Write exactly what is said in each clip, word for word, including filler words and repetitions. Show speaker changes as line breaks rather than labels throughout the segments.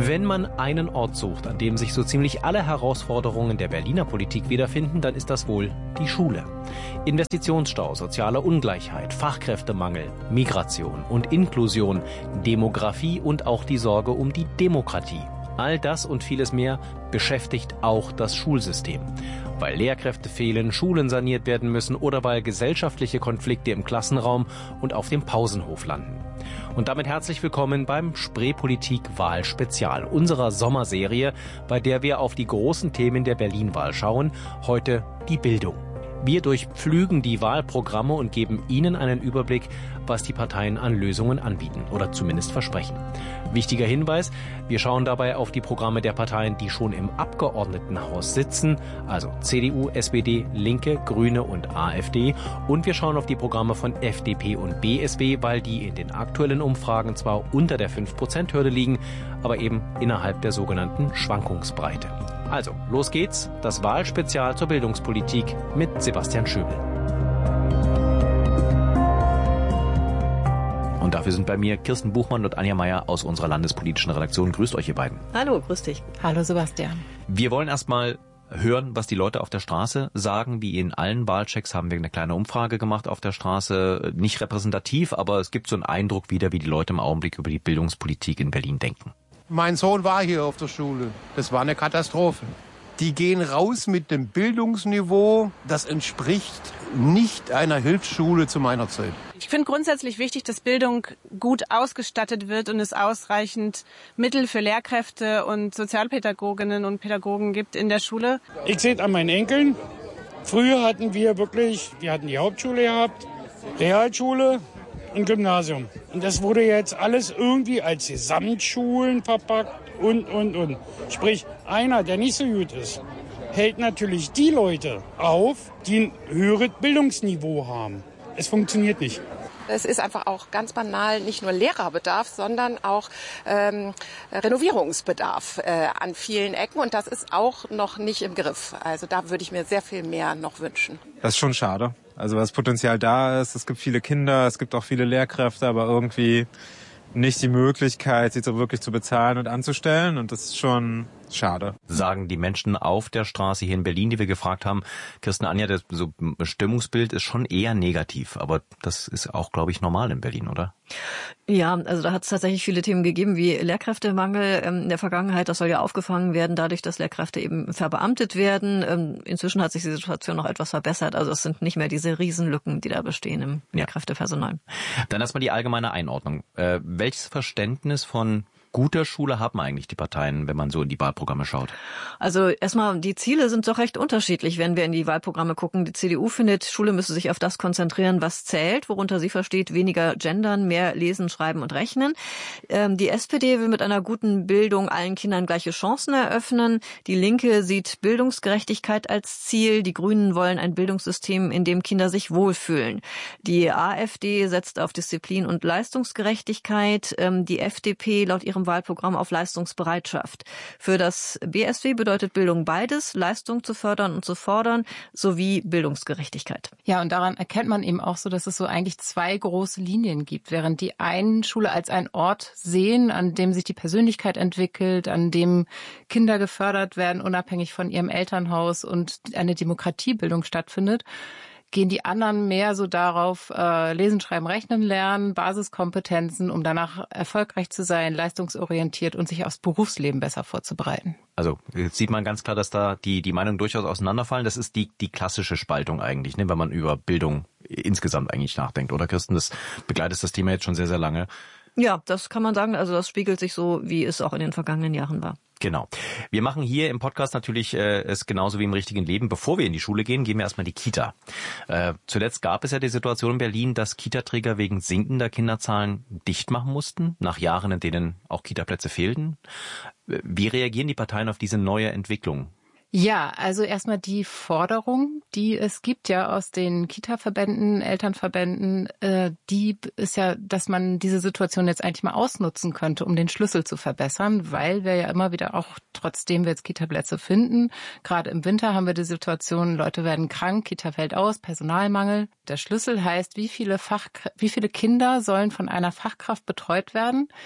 Wenn man einen Ort sucht, an dem sich so ziemlich alle Herausforderungen der Berliner Politik wiederfinden, dann ist das wohl die Schule. Investitionsstau, soziale Ungleichheit, Fachkräftemangel, Migration und Inklusion, Demografie und auch die Sorge um die Demokratie. All das und vieles mehr beschäftigt auch das Schulsystem. Weil Lehrkräfte fehlen, Schulen saniert werden müssen oder weil gesellschaftliche Konflikte im Klassenraum und auf dem Pausenhof landen. Und damit herzlich willkommen beim Spreepolitik-Wahl-Spezial, unserer Sommerserie, bei der wir auf die großen Themen der Berlin-Wahl schauen. Heute die Bildung. Wir durchpflügen die Wahlprogramme und geben Ihnen einen Überblick, was die Parteien an Lösungen anbieten oder zumindest versprechen. Wichtiger Hinweis, wir schauen dabei auf die Programme der Parteien, die schon im Abgeordnetenhaus sitzen, also C D U, S P D, Linke, Grüne und AfD. Und wir schauen auf die Programme von F D P und B S W, weil die in den aktuellen Umfragen zwar unter der fünf Prozent Hürde liegen, aber eben innerhalb der sogenannten Schwankungsbreite. Also, los geht's, das Wahlspezial zur Bildungspolitik mit Sebastian Schöbel. Und dafür sind bei mir Kirsten Buchmann und Anja Meier aus unserer landespolitischen Redaktion. Grüßt euch, ihr beiden.
Hallo, grüß dich.
Hallo, Sebastian.
Wir wollen erstmal hören, was die Leute auf der Straße sagen. Wie in allen Wahlchecks haben wir eine kleine Umfrage gemacht auf der Straße. Nicht repräsentativ, aber es gibt so einen Eindruck wieder, wie die Leute im Augenblick über die Bildungspolitik in Berlin denken.
Mein Sohn war hier auf der Schule. Das war eine Katastrophe. Die gehen raus mit dem Bildungsniveau, das entspricht nicht einer Hilfsschule zu meiner Zeit.
Ich finde grundsätzlich wichtig, dass Bildung gut ausgestattet wird und es ausreichend Mittel für Lehrkräfte und Sozialpädagoginnen und Pädagogen gibt in der Schule.
Ich sehe es an meinen Enkeln. Früher hatten wir wirklich, wir hatten die Hauptschule gehabt, Realschule und Gymnasium. Und das wurde jetzt alles irgendwie als Gesamtschulen verpackt und, und, und. Sprich, einer, der nicht so gut ist, hält natürlich die Leute auf, die ein höheres Bildungsniveau haben. Es funktioniert nicht.
Es ist einfach auch ganz banal nicht nur Lehrerbedarf, sondern auch ähm, Renovierungsbedarf äh, an vielen Ecken. Und das ist auch noch nicht im Griff. Also da würde ich mir sehr viel mehr noch wünschen.
Das ist schon schade. Also was Potenzial da ist, es gibt viele Kinder, es gibt auch viele Lehrkräfte, aber irgendwie nicht die Möglichkeit, sie so wirklich zu bezahlen und anzustellen. Und das ist schon schade.
Sagen die Menschen auf der Straße hier in Berlin, die wir gefragt haben. Kirsten, Anja, das so Stimmungsbild ist schon eher negativ. Aber das ist auch, glaube ich, normal in Berlin, oder?
Ja, also da hat es tatsächlich viele Themen gegeben, wie Lehrkräftemangel in der Vergangenheit. Das soll ja aufgefangen werden, dadurch, dass Lehrkräfte eben verbeamtet werden. Inzwischen hat sich die Situation noch etwas verbessert. Also es sind nicht mehr diese Riesenlücken, die da bestehen im Lehrkräftepersonal.
Dann erstmal die allgemeine Einordnung. Äh, welches Verständnis von guter Schule haben eigentlich die Parteien, wenn man so in die Wahlprogramme schaut?
Also erstmal, die Ziele sind doch recht unterschiedlich, wenn wir in die Wahlprogramme gucken. Die C D U findet, Schule müsse sich auf das konzentrieren, was zählt, worunter sie versteht, weniger gendern, mehr lesen, schreiben und rechnen. Ähm, die S P D will mit einer guten Bildung allen Kindern gleiche Chancen eröffnen. Die Linke sieht Bildungsgerechtigkeit als Ziel. Die Grünen wollen ein Bildungssystem, in dem Kinder sich wohlfühlen. Die AfD setzt auf Disziplin und Leistungsgerechtigkeit. Ähm, die F D P laut ihrem Wahlprogramm auf Leistungsbereitschaft. Für das B S W bedeutet Bildung beides, Leistung zu fördern und zu fordern, sowie Bildungsgerechtigkeit.
Ja, und daran erkennt man eben auch so, dass es so eigentlich zwei große Linien gibt. Während die einen Schule als einen Ort sehen, an dem sich die Persönlichkeit entwickelt, an dem Kinder gefördert werden, unabhängig von ihrem Elternhaus und eine Demokratiebildung stattfindet, gehen die anderen mehr so darauf, äh, lesen, schreiben, rechnen lernen, Basiskompetenzen, um danach erfolgreich zu sein, leistungsorientiert und sich aufs Berufsleben besser vorzubereiten.
Also jetzt sieht man ganz klar, dass da die die Meinungen durchaus auseinanderfallen. Das ist die die klassische Spaltung eigentlich, ne, wenn man über Bildung insgesamt eigentlich nachdenkt. Oder Kirsten, das begleitet das Thema jetzt schon sehr, sehr lange.
Ja, das kann man sagen. Also das spiegelt sich so, wie es auch in den vergangenen Jahren war.
Genau. Wir machen hier im Podcast natürlich äh, es genauso wie im richtigen Leben. Bevor wir in die Schule gehen, gehen wir erstmal in die Kita. Äh, zuletzt gab es ja die Situation in Berlin, dass Kitaträger wegen sinkender Kinderzahlen dicht machen mussten, nach Jahren, in denen auch Kitaplätze fehlten. Wie reagieren die Parteien auf diese neue Entwicklung?
Ja, also erstmal die Forderung, die es gibt ja aus den Kita-Verbänden, Elternverbänden, äh, die ist ja, dass man diese Situation jetzt eigentlich mal ausnutzen könnte, um den Schlüssel zu verbessern, weil wir ja immer wieder auch, trotzdem wir jetzt Kita-Plätze finden, gerade im Winter haben wir die Situation, Leute werden krank, Kita fällt aus, Personalmangel. Der Schlüssel heißt, wie viele Fach, wie viele Kinder sollen von einer Fachkraft betreut werden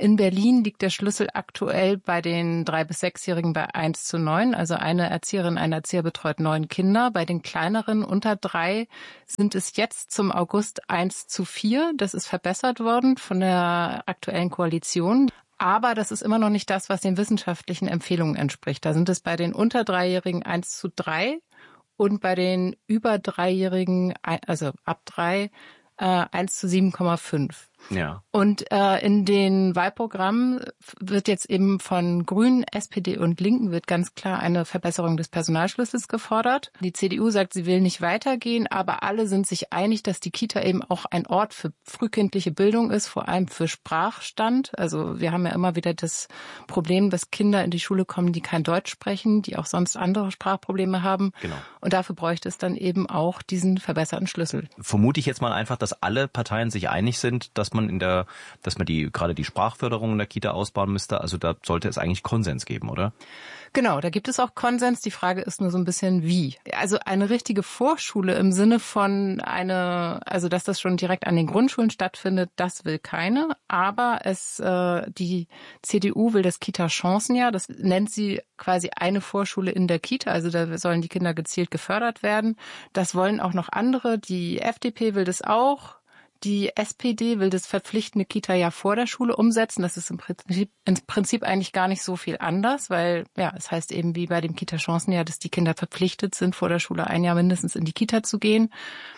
In Berlin liegt der Schlüssel aktuell bei den drei- bis sechsjährigen bei eins zu neun. Also eine Erzieherin, ein Erzieher betreut neun Kinder. Bei den kleineren unter drei sind es jetzt zum August eins zu vier. Das ist verbessert worden von der aktuellen Koalition. Aber das ist immer noch nicht das, was den wissenschaftlichen Empfehlungen entspricht. Da sind es bei den unter Dreijährigen eins zu drei und bei den über Dreijährigen, also ab drei, äh, eins zu sieben Komma fünf.
Ja.
Und äh, in den Wahlprogrammen wird jetzt eben von Grünen, S P D und Linken wird ganz klar eine Verbesserung des Personalschlüssels gefordert. Die C D U sagt, sie will nicht weitergehen, aber alle sind sich einig, dass die Kita eben auch ein Ort für frühkindliche Bildung ist, vor allem für Sprachstand. Also wir haben ja immer wieder das Problem, dass Kinder in die Schule kommen, die kein Deutsch sprechen, die auch sonst andere Sprachprobleme haben.
Genau.
Und dafür bräuchte es dann eben auch diesen verbesserten Schlüssel.
Vermute ich jetzt mal einfach, dass alle Parteien sich einig sind, dass man in der, dass man die gerade die Sprachförderung in der Kita ausbauen müsste. Also da sollte es eigentlich Konsens geben, oder?
Genau, da gibt es auch Konsens. Die Frage ist nur so ein bisschen wie. Also eine richtige Vorschule im Sinne von eine, also dass das schon direkt an den Grundschulen stattfindet, das will keine. Aber es, äh, die C D U will das Kita-Chancenjahr. Das nennt sie quasi eine Vorschule in der Kita. Also da sollen die Kinder gezielt gefördert werden. Das wollen auch noch andere. Die F D P will das auch. Die S P D will das verpflichtende Kita-Jahr vor der Schule umsetzen. Das ist im Prinzip, im Prinzip eigentlich gar nicht so viel anders, weil ja, es heißt eben wie bei dem Kita-Chancenjahr, dass die Kinder verpflichtet sind, vor der Schule ein Jahr mindestens in die Kita zu gehen.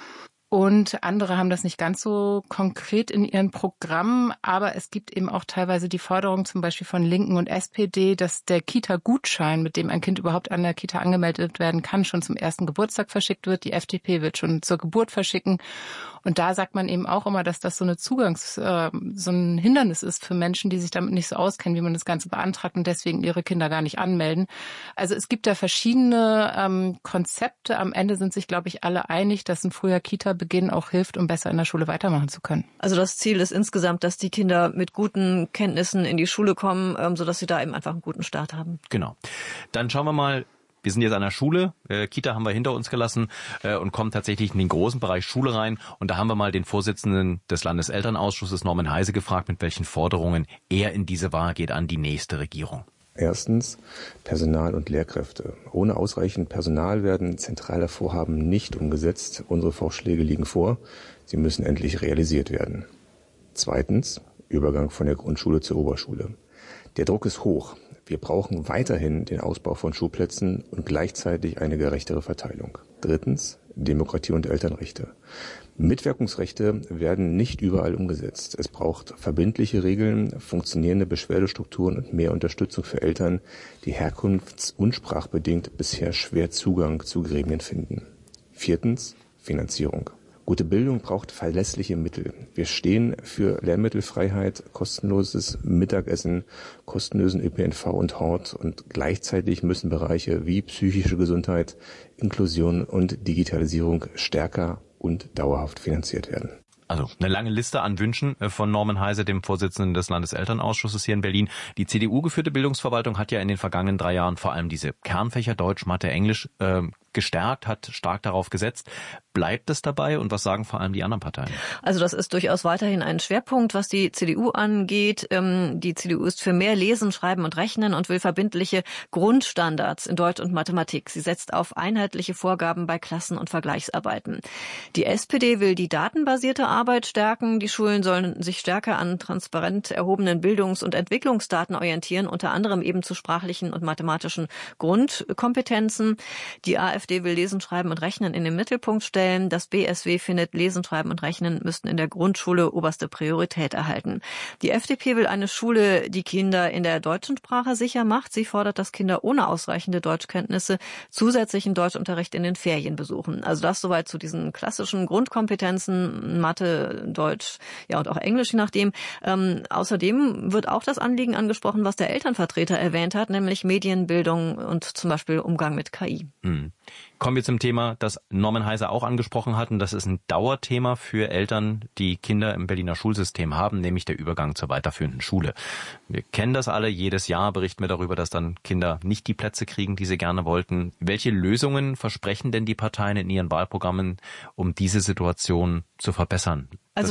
Und andere haben das nicht ganz so konkret in ihren Programmen, aber es gibt eben auch teilweise die Forderung zum Beispiel von Linken und S P D, dass der Kita-Gutschein, mit dem ein Kind überhaupt an der Kita angemeldet werden kann, schon zum ersten Geburtstag verschickt wird. Die F D P wird schon zur Geburt verschicken. Und da sagt man eben auch immer, dass das so eine Zugangs-, äh, so ein Hindernis ist für Menschen, die sich damit nicht so auskennen, wie man das Ganze beantragt und deswegen ihre Kinder gar nicht anmelden. Also es gibt da verschiedene ähm, Konzepte. Am Ende sind sich, glaube ich, alle einig, dass ein früher Kita-Beginn auch hilft, um besser in der Schule weitermachen zu können.
Also das Ziel ist insgesamt, dass die Kinder mit guten Kenntnissen in die Schule kommen, ähm, sodass sie da eben einfach einen guten Start haben.
Genau. Dann schauen wir mal. Wir sind jetzt an der Schule, äh, Kita haben wir hinter uns gelassen äh, und kommen tatsächlich in den großen Bereich Schule rein. Und da haben wir mal den Vorsitzenden des Landeselternausschusses, Norman Heise, gefragt, mit welchen Forderungen er in diese Wahl geht an die nächste Regierung.
Erstens Personal und Lehrkräfte. Ohne ausreichend Personal werden zentrale Vorhaben nicht umgesetzt. Unsere Vorschläge liegen vor. Sie müssen endlich realisiert werden. Zweitens Übergang von der Grundschule zur Oberschule. Der Druck ist hoch. Wir brauchen weiterhin den Ausbau von Schulplätzen und gleichzeitig eine gerechtere Verteilung. Drittens, Demokratie und Elternrechte. Mitwirkungsrechte werden nicht überall umgesetzt. Es braucht verbindliche Regeln, funktionierende Beschwerdestrukturen und mehr Unterstützung für Eltern, die herkunfts- und sprachbedingt bisher schwer Zugang zu Gremien finden. Viertens, Finanzierung. Gute Bildung braucht verlässliche Mittel. Wir stehen für Lehrmittelfreiheit, kostenloses Mittagessen, kostenlosen Ö P N V und Hort und gleichzeitig müssen Bereiche wie psychische Gesundheit, Inklusion und Digitalisierung stärker und dauerhaft finanziert werden.
Also eine lange Liste an Wünschen von Norman Heise, dem Vorsitzenden des Landeselternausschusses hier in Berlin. Die C D U-geführte Bildungsverwaltung hat ja in den vergangenen drei Jahren vor allem diese Kernfächer Deutsch, Mathe, Englisch äh, gestärkt, hat stark darauf gesetzt. Bleibt es dabei und was sagen vor allem die anderen Parteien?
Also das ist durchaus weiterhin ein Schwerpunkt, was die C D U angeht. Die C D U ist für mehr Lesen, Schreiben und Rechnen und will verbindliche Grundstandards in Deutsch und Mathematik. Sie setzt auf einheitliche Vorgaben bei Klassen- und Vergleichsarbeiten. Die S P D will die datenbasierte Arbeit stärken. Die Schulen sollen sich stärker an transparent erhobenen Bildungs- und Entwicklungsdaten orientieren, unter anderem eben zu sprachlichen und mathematischen Grundkompetenzen. Die A f D will Lesen, Schreiben und Rechnen in den Mittelpunkt stellen. Das B S W findet, Lesen, Schreiben und Rechnen müssten in der Grundschule oberste Priorität erhalten. Die F D P will eine Schule, die Kinder in der deutschen Sprache sicher macht. Sie fordert, dass Kinder ohne ausreichende Deutschkenntnisse zusätzlichen Deutschunterricht in den Ferien besuchen. Also das soweit zu diesen klassischen Grundkompetenzen, Mathe, Deutsch, ja und auch Englisch, je nachdem. Ähm, außerdem wird auch das Anliegen angesprochen, was der Elternvertreter erwähnt hat, nämlich Medienbildung und zum Beispiel Umgang mit K I.
Hm. Kommen wir zum Thema, das Norman Heise auch angesprochen hat, und das ist ein Dauerthema für Eltern, die Kinder im Berliner Schulsystem haben, nämlich der Übergang zur weiterführenden Schule. Wir kennen das alle, jedes Jahr berichten wir darüber, dass dann Kinder nicht die Plätze kriegen, die sie gerne wollten. Welche Lösungen versprechen denn die Parteien in ihren Wahlprogrammen, um diese Situation zu verbessern?
Also da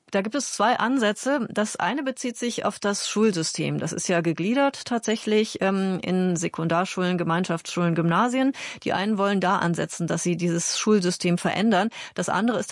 Da gibt es zwei Ansätze. Das eine bezieht sich auf das Schulsystem. Das ist ja gegliedert tatsächlich ähm, in Sekundarschulen, Gemeinschaftsschulen, Gymnasien. Die einen wollen da ansetzen, dass sie dieses Schulsystem verändern. Das andere ist